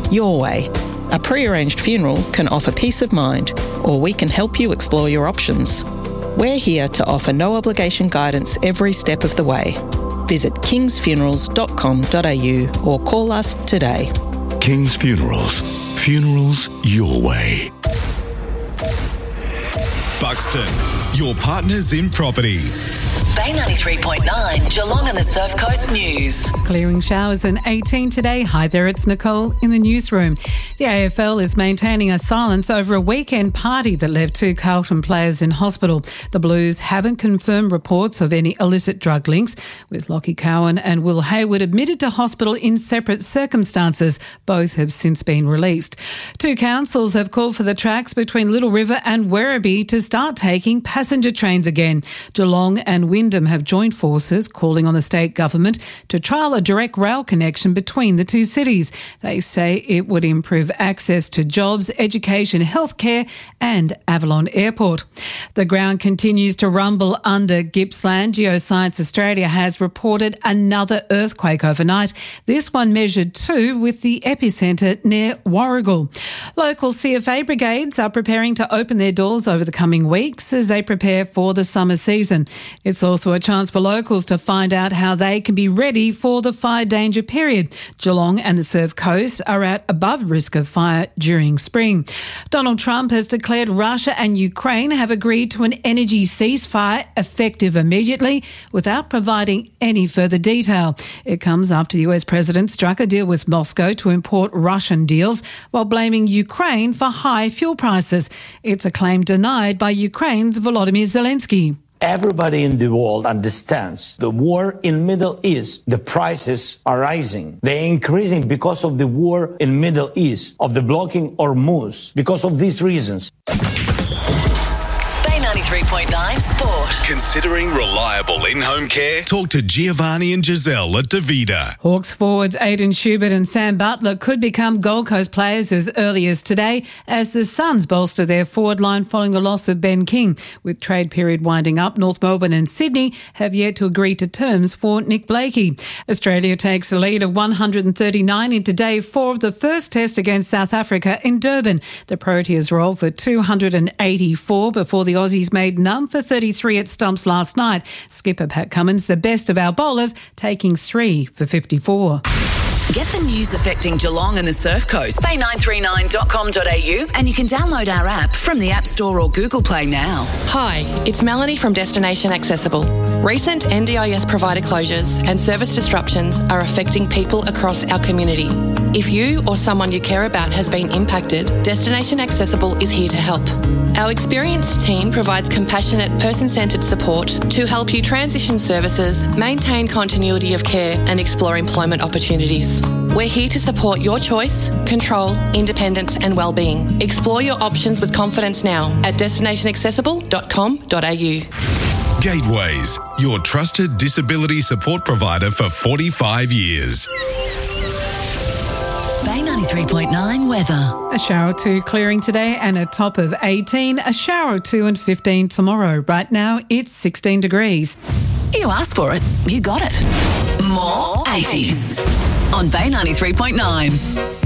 your way. A pre-arranged funeral can offer peace of mind, or we can help you explore your options. We're here to offer no obligation guidance every step of the way. Visit kingsfunerals.com.au or call us today. King's Funerals. Funerals your way. Buxton, your partners in property. Bay 93.9, Geelong and the Surf Coast News. Clearing showers and 18 today. Hi there, it's Nicole in the newsroom. The AFL is maintaining a silence over a weekend party that left 2 Carlton players in hospital. The Blues haven't confirmed reports of any illicit drug links, with Lockie Cowan and Will Hayward admitted to hospital in separate circumstances. Both have since been released. 2 councils have called for the tracks between Little River and Werribee to start taking passenger trains again. Geelong and Wyndham have joined forces calling on the state government to trial a direct rail connection between the 2 cities. They say it would improve access to jobs, education, healthcare and Avalon Airport. The ground continues to rumble under Gippsland. Geoscience Australia has reported another earthquake overnight. This one measured 2 with the epicentre near Warragul. Local CFA brigades are preparing to open their doors over the coming weeks as they prepare for the summer season. It's also a chance for locals to find out how they can be ready for the fire danger period. Geelong and the Surf Coast are at above risk of fire during spring. Donald Trump has declared Russia and Ukraine have agreed to an energy ceasefire effective immediately without providing any further detail. It comes after the US president struck a deal with Moscow to import Russian deals while blaming Ukraine for high fuel prices. It's a claim denied by Ukraine's Volodymyr Zelensky. Everybody in the world understands the war in Middle East. The prices are rising. They're increasing because of the war in Middle East, of the blocking Hormuz, because of these reasons. Bay 93.9 Sport. Considering reliable in-home care? Talk to Giovanni and Giselle at Davida. Hawks forwards Aidan Schubert and Sam Butler could become Gold Coast players as early as today as the Suns bolster their forward line following the loss of Ben King. With trade period winding up, North Melbourne and Sydney have yet to agree to terms for Nick Blakey. Australia takes a lead of 139 into day 4 of the first test against South Africa in Durban. The Proteas rolled for 284 before the Aussies made none for 33 at stumps last night. Skipper Pat Cummins, the best of our bowlers, taking 3 for 54. Get the news affecting Geelong and the Surf Coast. Bay939.com.au and you can download our app from the App Store or Google Play now. Hi, it's Melanie from Destination Accessible. Recent NDIS provider closures and service disruptions are affecting people across our community. If you or someone you care about has been impacted, Destination Accessible is here to help. Our experienced team provides compassionate, person-centred support to help you transition services, maintain continuity of care and explore employment opportunities. We're here to support your choice, control, independence and wellbeing. Explore your options with confidence now at destinationaccessible.com.au. Gateways, your trusted disability support provider for 45 years. Bay 93.9 weather. A shower or 2 clearing today and a top of 18. A shower or 2 and 15 tomorrow. Right now it's 16 degrees. You asked for it, you got it. More 80s on Bay 93.9.